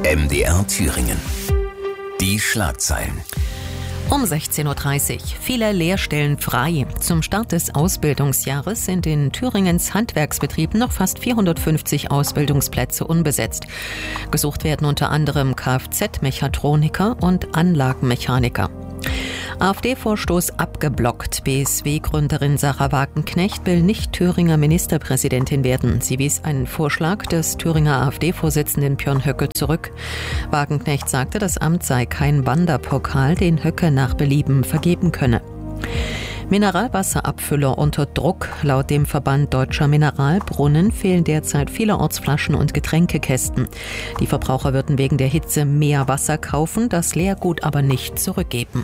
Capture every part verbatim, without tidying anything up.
M D R Thüringen. Die Schlagzeilen. Um sechzehn Uhr dreißig. Viele Lehrstellen frei. Zum Start des Ausbildungsjahres sind in Thüringens Handwerksbetrieben noch fast vierhundertfünfzig Ausbildungsplätze unbesetzt. Gesucht werden unter anderem Kfz-Mechatroniker und Anlagenmechaniker. AfD-Vorstoß abgeblockt. B S W-Gründerin Sahra Wagenknecht will nicht Thüringer Ministerpräsidentin werden. Sie wies einen Vorschlag des Thüringer AfD-Vorsitzenden Björn Höcke zurück. Wagenknecht sagte, das Amt sei kein Wanderpokal, den Höcke nach Belieben vergeben könne. Mineralwasserabfüller unter Druck. Laut dem Verband Deutscher Mineralbrunnen fehlen derzeit vielerorts Flaschen und Getränkekästen. Die Verbraucher würden wegen der Hitze mehr Wasser kaufen, das Leergut aber nicht zurückgeben.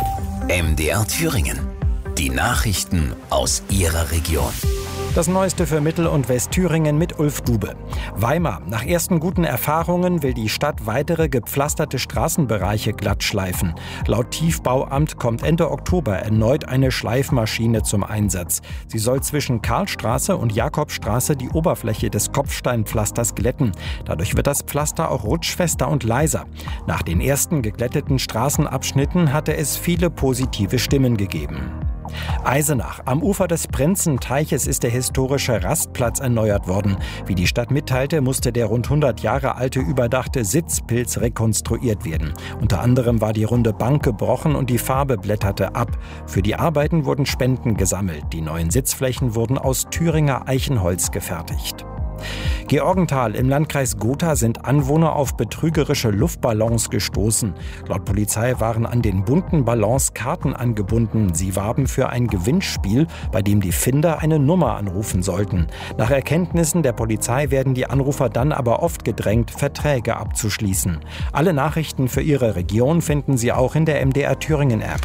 M D R Thüringen. Die Nachrichten aus Ihrer Region. Das Neueste für Mittel- und Westthüringen mit Ulf Dube. Weimar. Nach ersten guten Erfahrungen will die Stadt weitere gepflasterte Straßenbereiche glatt schleifen. Laut Tiefbauamt kommt Ende Oktober erneut eine Schleifmaschine zum Einsatz. Sie soll zwischen Karlstraße und Jakobstraße die Oberfläche des Kopfsteinpflasters glätten. Dadurch wird das Pflaster auch rutschfester und leiser. Nach den ersten geglätteten Straßenabschnitten hatte es viele positive Stimmen gegeben. Eisenach. Am Ufer des Prinzenteiches ist der historische Rastplatz erneuert worden. Wie die Stadt mitteilte, musste der rund hundert Jahre alte überdachte Sitzpilz rekonstruiert werden. Unter anderem war die runde Bank gebrochen und die Farbe blätterte ab. Für die Arbeiten wurden Spenden gesammelt. Die neuen Sitzflächen wurden aus Thüringer Eichenholz gefertigt. Georgenthal im Landkreis Gotha sind Anwohner auf betrügerische Luftballons gestoßen. Laut Polizei waren an den bunten Ballons Karten angebunden. Sie warben für ein Gewinnspiel, bei dem die Finder eine Nummer anrufen sollten. Nach Erkenntnissen der Polizei werden die Anrufer dann aber oft gedrängt, Verträge abzuschließen. Alle Nachrichten für Ihre Region finden Sie auch in der M D R Thüringen App.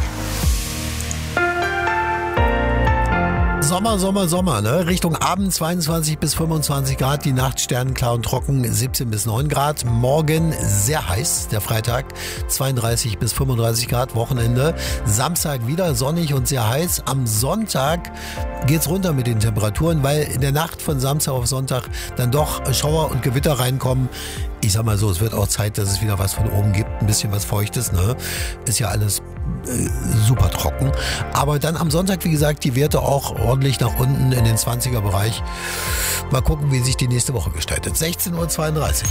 Sommer, Sommer, Sommer, ne? Richtung Abend zweiundzwanzig bis fünfundzwanzig Grad, die Nacht sternenklar und trocken, siebzehn bis neun Grad. Morgen sehr heiß, der Freitag, zweiunddreißig bis fünfunddreißig Grad, Wochenende. Samstag wieder sonnig und sehr heiß. Am Sonntag geht's runter mit den Temperaturen, weil in der Nacht von Samstag auf Sonntag dann doch Schauer und Gewitter reinkommen. Ich sag mal so, es wird auch Zeit, dass es wieder was von oben gibt, ein bisschen was Feuchtes, ne? Ist ja alles äh, super trocken. Aber dann am Sonntag, wie gesagt, die Werte auch ordentlich nach unten in den zwanziger Bereich. Mal gucken, wie sich die nächste Woche gestaltet. sechzehn Uhr zweiunddreißig.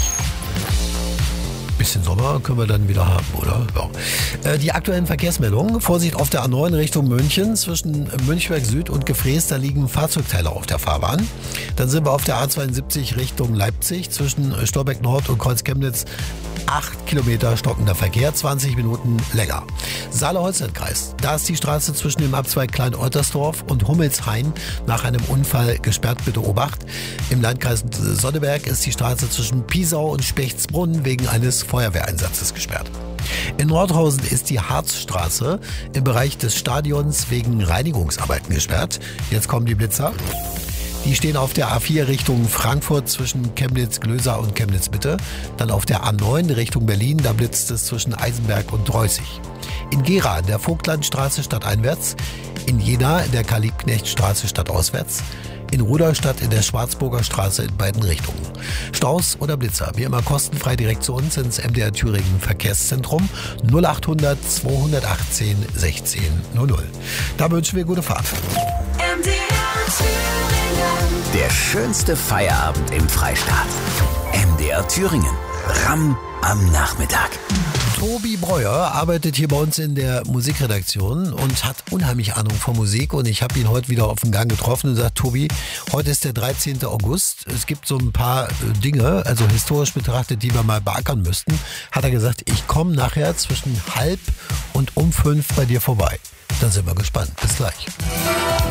Bisschen Sommer können wir dann wieder haben, oder? Ja. Äh, die aktuellen Verkehrsmeldungen. Vorsicht auf der A neun Richtung München. Zwischen Münchberg Süd und Gefrees, da liegen Fahrzeugteile auf der Fahrbahn. Dann sind wir auf der A zweiundsiebzig Richtung Leipzig. Zwischen Storbeck Nord und Kreuz Chemnitz acht Kilometer stockender Verkehr, zwanzig Minuten länger. Saale-Holstein-Kreis. Da ist die Straße zwischen dem Abzweig Klein-Oltersdorf und Hummelshain nach einem Unfall gesperrt. Bitte Obacht. Im Landkreis Sonneberg ist die Straße zwischen Piesau und Spechtsbrunn wegen eines Feuerwehreinsatzes gesperrt. In Nordhausen ist die Harzstraße im Bereich des Stadions wegen Reinigungsarbeiten gesperrt. Jetzt kommen die Blitzer. Die stehen auf der A vier Richtung Frankfurt zwischen Chemnitz-Glösa und Chemnitz-Mitte. Dann auf der A neun Richtung Berlin, da blitzt es zwischen Eisenberg und Dreußig. In Gera in der Vogtlandstraße stadteinwärts. In Jena in der Karl-Liebknecht-Straße stadtauswärts. In Rudolstadt in der Schwarzburger Straße in beiden Richtungen. Staus oder Blitzer, wie immer kostenfrei direkt zu uns ins M D R Thüringen Verkehrszentrum null achthundert zweihundertachtzehn sechzehn null null. Da wünschen wir gute Fahrt. M D R Thüringen. Der schönste Feierabend im Freistaat. M D R Thüringen. Ramm am Nachmittag. Tobi Breuer arbeitet hier bei uns in der Musikredaktion und hat unheimlich Ahnung von Musik. Und ich habe ihn heute wieder auf dem Gang getroffen und gesagt, Tobi, heute ist der dreizehnten August. Es gibt so ein paar Dinge, also historisch betrachtet, die wir mal beackern müssten. Hat er gesagt, ich komme nachher zwischen halb und um fünf bei dir vorbei. Dann sind wir gespannt. Bis gleich.